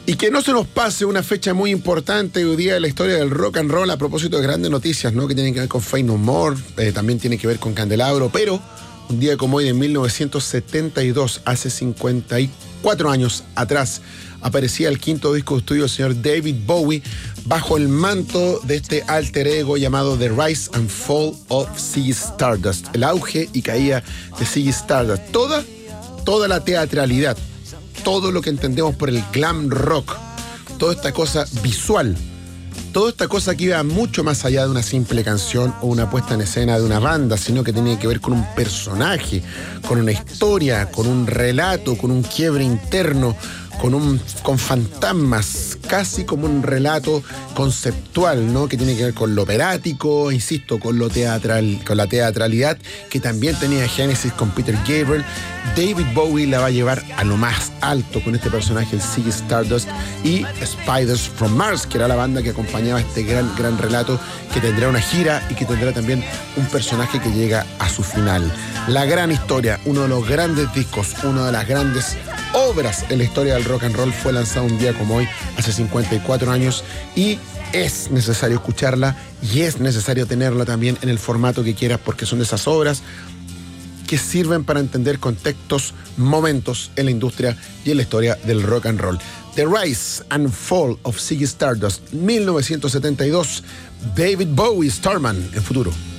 Y que no se nos pase una fecha muy importante hoy día de la historia del rock and roll a propósito de grandes noticias, ¿no? Que tienen que ver con Faith No More, también tiene que ver con Candelabro, pero un día como hoy de 1972, hace 54 años atrás, aparecía el quinto disco de estudio del señor David Bowie bajo el manto de este alter ego llamado The Rise and Fall of Ziggy Stardust, el auge y caída de Ziggy Stardust. Toda la teatralidad, todo lo que entendemos por el glam rock, toda esta cosa visual, toda esta cosa que iba mucho más allá de una simple canción o una puesta en escena de una banda, sino que tenía que ver con un personaje, con una historia, con un relato, con un quiebre interno, con fantasmas, casi como un relato conceptual, ¿no? Que tiene que ver con lo operático, insisto, con lo teatral, con la teatralidad que también tenía Genesis con Peter Gabriel. David Bowie la va a llevar a lo más alto con este personaje, el Ziggy Stardust, y Spiders from Mars, que era la banda que acompañaba este gran relato, que tendrá una gira y que tendrá también un personaje que llega a su final. La gran historia, uno de los grandes discos, una de las grandes obras en la historia del rock and roll fue lanzado un día como hoy, hace 54 años, y es necesario escucharla y es necesario tenerla también en el formato que quieras, porque son de esas obras que sirven para entender contextos, momentos en la industria y en la historia del rock and roll. The Rise and Fall of Ziggy Stardust, 1972, David Bowie, Starman, en Futuro.